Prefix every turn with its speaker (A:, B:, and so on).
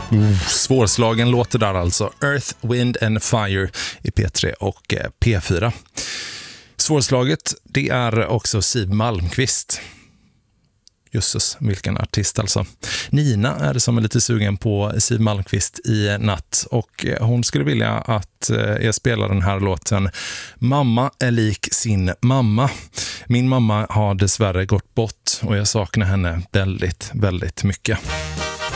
A: Svårslagen låter där alltså. Earth, Wind and Fire i P3 och P4. Svårslaget, det är också Siw Malmkvist. Jösses, vilken artist alltså. Nina är det som är lite sugen på Siw Malmkvist i natt. Och hon skulle vilja att jag spelar den här låten Mamma är lik sin mamma. Min mamma har dessvärre gått bort och jag saknar henne väldigt, väldigt mycket.